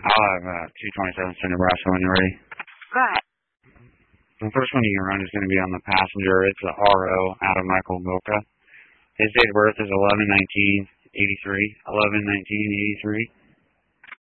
I'll have 227 to Nebraska when you're ready. Right. The first one you can run is going to be on the passenger. It's a RO out of Michael Milka. His date of birth is 11/19/83. 11/19/83.